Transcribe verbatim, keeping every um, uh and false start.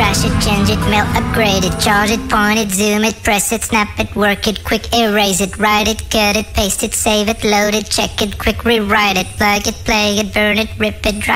flash it, change it, mail, upgrade it, charge it, point it, zoom it, press it, snap it, work it, quick erase it, write it, cut it, paste it, save it, load it, check it, quick rewrite it, plug it, play it, burn it, rip it, drag